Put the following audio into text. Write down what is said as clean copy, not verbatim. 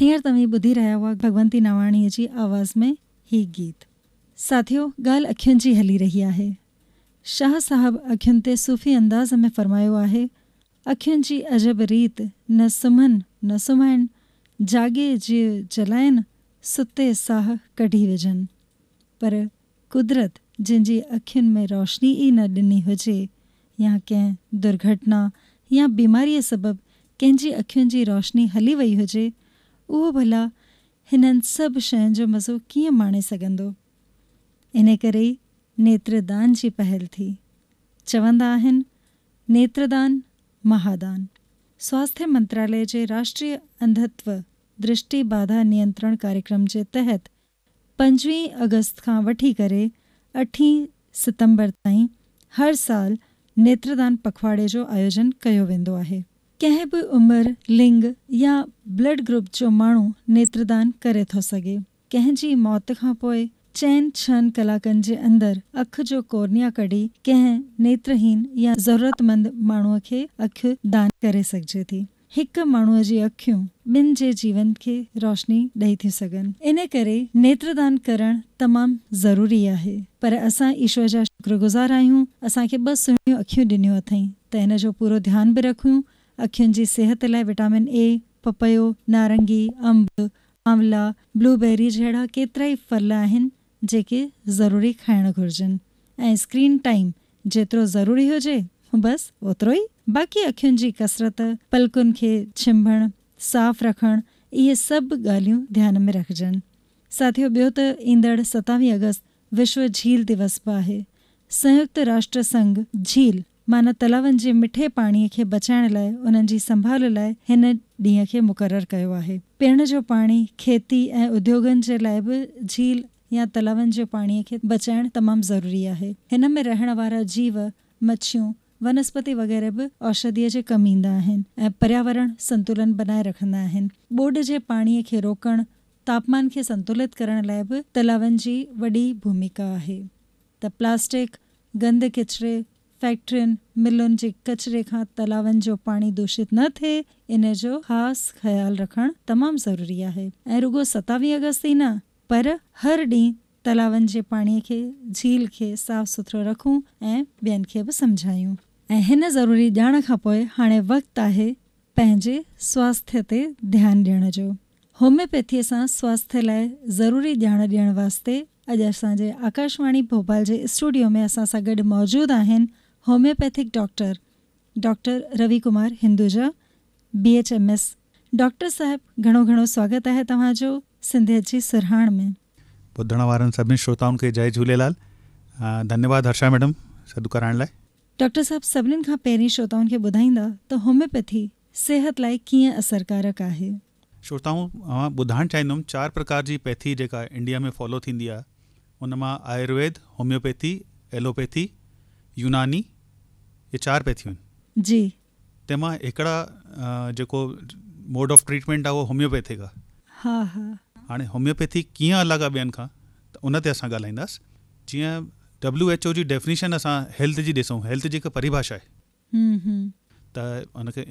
हींअर तव्हीं ॿुधी रहिया हुआ भगवंती नावाणीअ जी आवाज़ में ही गीत। साथियो, ॻाल्हि अखियुनि जी हली रही आहे। शाह साहब अखियुनि ते सूफ़ी अंदाज़ में फरमायो आहे, अखियुनि जी अजब रीत न सुम्हनि न सुम्हाइनि, जागे जीअ जलाइनि, सुते साह कढी विझनि। पर कुदरत जंहिंजी अखियुनि में रोशनी ई न ॾिनी हुजे, या कंहिं दुर्घटना या बीमारीअ सबबु कंहिंजी अखियुनि जी रोशनी हली वई हुजे, उहो भला हिननि सभु शयुनि जो मज़ो कीअं माणे सघंदो। इन करे ई नेत्रदान जी पहल थी। चवंदा आहिनि, नेत्रदान महादान। स्वास्थ्य मंत्रालय जे राष्ट्रीय अंधत्व दृष्टि बाधा नियंत्रण कार्यक्रम जे तहत 25 अगस्त खां वठी करे 8 सितंबर ताईं हर साल नेत्रदान पखवाड़े जो आयोजन कयो वेंदो आहे। कंहिं बि उमिरि, लिंग या ब्लड ग्रुप जो माण्हू नेत्रदान करे थो सघे। कंहिंजी मौत खां पोइ 4 कलाकनि जे अंदरि अख जो कोर्निया कढी कंहिं नेत्रहीन या ज़रूरतमंद माण्हूअ खे अखि दान करे सघिजे थी। हिकु माण्हूअ जी अखियूं ॿिनि जे जीवन खे रोशनी ॾेई थियूं सघनि। इन करे नेत्रदान करणु तमामु ज़रूरी आहे। पर असां ईश्वर जा शुक्रगुज़ार आहियूं, असांखे 2 सुहिणियूं अखियूं ॾिनियूं अथई, त इन जो पूरो ध्यानु बि रखूं। अखियुनि जी सेहत लाइ विटामिन ए, पपयो, नारंगी, अंब, आंवला, ब्लूबेरी जहिड़ा केतिरा ई फल आहिनि जेके ज़रूरी खाइणु घुरिजनि। ऐं स्क्रीन टाइम जेतिरो ज़रूरी हुजे बसि ओतिरो ई। बाक़ी अखियुनि जी कसरत, पलकुनि खे छिंभणु, साफ़ रखणु, इहे सभु ॻाल्हियूं ध्यान में रखिजनि। साथियो, ॿियो त ईंदड़ 27 अगस्त विश्व झील दिवस बि आहे। संयुक्त राष्ट्र संघ झील माना तलावनि जे मिठे पाणीअ खे बचाइण लाइ, उन्हनि जी संभाल लाइ हिन ॾींहं खे मुक़ररु कयो आहे। पीअण जो पाणी, खेती ऐं उद्योगनि जे लाइ बि झील या तलावनि जो पाणीअ खे बचाइणु तमामु ज़रूरी आहे। हिन में रहण वारा जीव, मच्छियूं, वनस्पति वग़ैरह बि औषधीअ जे कमु ईंदा आहिनि ऐं पर्यावरण संतुलन बनाए रखंदा आहिनि। ॿोॾि जे पाणीअ खे रोकणु, तापमान खे संतुलित करण लाइ बि तलावनि जी वॾी भूमिका आहे। त प्लास्टिक, गंद किचिरे, फैक्ट्रियुनि, मिलुनि जे कचिरे खां तलावनि जो पाणी दूषित न थिए, इन जो ख़ासि ख़्यालु रखणु तमामु ज़रूरी आहे। ऐं रुॻो 27 अगस्त ई न, पर हर ॾींहुं तलावनि जे पाणीअ खे, झील खे साफ़ सुथरो रखूं ऐं ॿियनि खे बि सम्झायूं। ऐं हिन ज़रूरी ॼाण खां पोइ हाणे वक़्तु आहे पंहिंजे स्वास्थ्य ते ध्यानु ॾियण जो। होम्योपैथीअ सां स्वास्थ्य लाइ ज़रूरी ॼाण ॾियण वास्ते अॼु असांजे आकाशवाणी भोपाल जे स्टूडियो में असां सां गॾु मौजूदु आहिनि homeopathic doctor Ravi Kumar Hinduja, BHMS। Doctor साहिब, घणो घणो स्वागत आहे तव्हांजो सिंधियत जी सुरहाण में। ॿुधण वारनि सभिनी श्रोताउनि खे जय झूलेलाल। धन्यवाद हर्षा मैडम सॾु कराइण लाइ। डॉक्टर साहब, सभिनीनि खां पहिरीं श्रोताउनि खे ॿुधाईंदा त होम्योपैथी सिहत लाइ कीअं असरकारक आहे? श्रोताऊं, मां ॿुधाइणु चाहींदुमि 4 प्रकार जी पैथी जेका इंडिया में फॉलो थींदी आहे, उन मां आयुर्वेद, होम्योपैथी, एलोपैथी, यूनानी, ये 4 पैथियूं आहिनि जी। तंहिंमां हिकिड़ा जेको मोड ऑफ ट्रीटमेंट आहे उहो होम्योपैथिक आहे। हा हा। हाणे होम्योपैथी कीअं अलॻि आहे ॿियनि खां, त उन ते असां ॻाल्हाईंदासीं। जीअं WHO जी डेफिनेशन असां हेल्थ जी ॾिसूं, हेल्थ जी हिकु परिभाषा आहे, त उनखे